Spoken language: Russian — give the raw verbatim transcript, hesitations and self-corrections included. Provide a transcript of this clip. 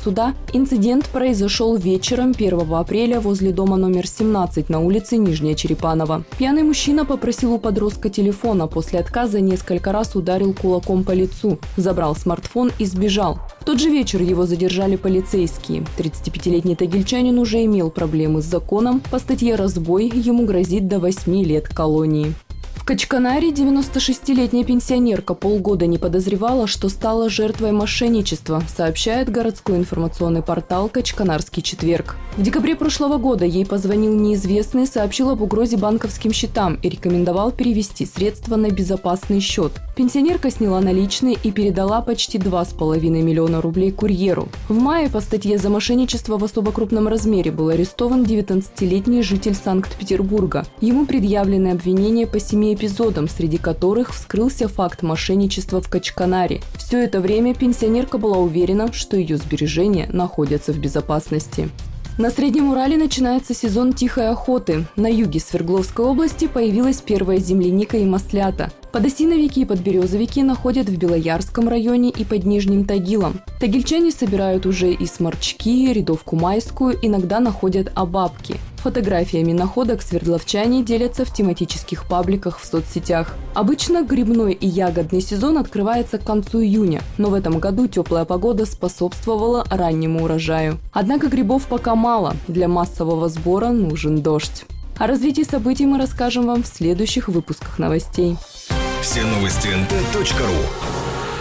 суда, инцидент произошел вечером первого апреля возле дома номер семнадцать на улице Нижняя Черепанова. Пьяный мужчина попросил у подростка телефона, после отказа несколько раз ударил кулаком по лицу, забрал смартфон и сбежал. В тот же вечер его задержали полицейские. тридцатипятилетний тагильчанин уже имел проблемы с законом. По статье «Разбой» ему грозит до восьми лет колонии. В Качканаре девяностошестилетняя пенсионерка полгода не подозревала, что стала жертвой мошенничества, сообщает городской информационный портал «Качканарский четверг». В декабре прошлого года ей позвонил неизвестный, сообщил об угрозе банковским счетам и рекомендовал перевести средства на безопасный счет. Пенсионерка сняла наличные и передала почти два с половиной миллиона рублей курьеру. В мае по статье за мошенничество в особо крупном размере был арестован девятнадцатилетний житель Санкт-Петербурга. Ему предъявлены обвинения по семи эпизодам, среди которых вскрылся факт мошенничества в Качканаре. Все это время пенсионерка была уверена, что ее сбережения находятся в безопасности. На Среднем Урале начинается сезон тихой охоты. На юге Свердловской области появилась первая земляника и маслята. Подосиновики и подберезовики находят в Белоярском районе и под Нижним Тагилом. Тагильчане собирают уже и сморчки, рядовку майскую, иногда находят обабки. Фотографиями находок свердловчане делятся в тематических пабликах в соцсетях. Обычно грибной и ягодный сезон открывается к концу июня, но в этом году теплая погода способствовала раннему урожаю. Однако грибов пока мало, для массового сбора нужен дождь. О развитии событий мы расскажем вам в следующих выпусках новостей. Все новости эн тэ точка ру.